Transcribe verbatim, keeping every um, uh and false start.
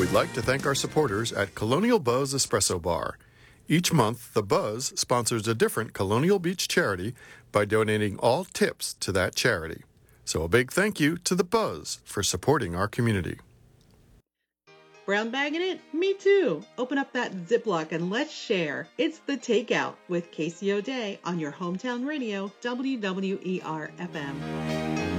We'd like to thank our supporters at Colonial Buzz Espresso Bar. Each month, The Buzz sponsors a different Colonial Beach charity by donating all tips to that charity. So a big thank you to The Buzz for supporting our community. Brown bagging it? Me too. Open up that Ziploc and let's share. It's The Takeout with Casey O'Day on your hometown radio, W W E R F M.